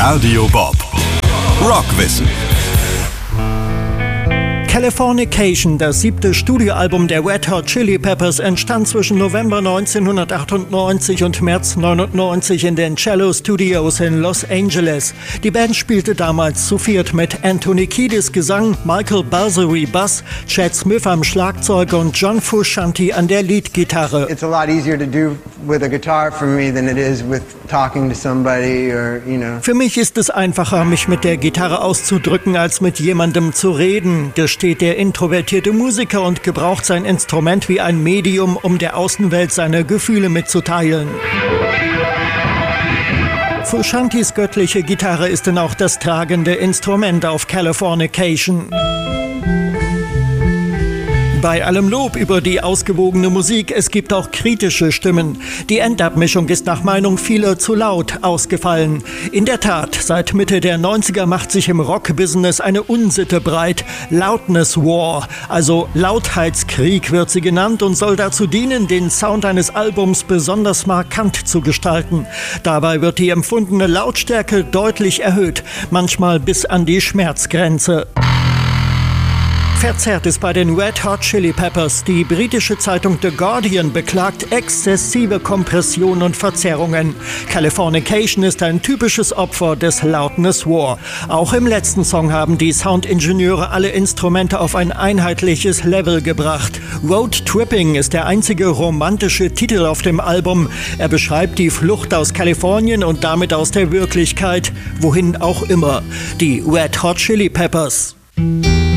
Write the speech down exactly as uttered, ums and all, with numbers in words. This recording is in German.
Radio Bob. Rockwissen. Californication, das siebte Studioalbum der Red Hot Chili Peppers, entstand zwischen November neunzehnhundertachtundneunzig und März neunundneunzig in den Cello Studios in Los Angeles. Die Band spielte damals zu viert mit Anthony Kiedis Gesang, Michael Balsari Bass, Chad Smith am Schlagzeug und John Frusciante an der Leadgitarre. It's a lot easier to do with a guitar for me than it is with talking to somebody or, you know. Für mich ist es einfacher, mich mit der Gitarre auszudrücken, als mit jemandem zu reden, gesteht der introvertierte Musiker und gebraucht sein Instrument wie ein Medium, um der Außenwelt seine Gefühle mitzuteilen. Frusciantes göttliche Gitarre ist denn auch das tragende Instrument auf Californication. Bei allem Lob über die ausgewogene Musik, es gibt auch kritische Stimmen. Die Endabmischung ist nach Meinung vieler zu laut ausgefallen. In der Tat, seit Mitte der neunziger macht sich im Rock-Business eine Unsitte breit. Loudness War, also Lautheitskrieg wird sie genannt und soll dazu dienen, den Sound eines Albums besonders markant zu gestalten. Dabei wird die empfundene Lautstärke deutlich erhöht, manchmal bis an die Schmerzgrenze. Verzerrt ist bei den Red Hot Chili Peppers. Die britische Zeitung The Guardian beklagt exzessive Kompression und Verzerrungen. Californication ist ein typisches Opfer des Loudness War. Auch im letzten Song haben die Soundingenieure alle Instrumente auf ein einheitliches Level gebracht. Road Tripping ist der einzige romantische Titel auf dem Album. Er beschreibt die Flucht aus Kalifornien und damit aus der Wirklichkeit, wohin auch immer. Die Red Hot Chili Peppers.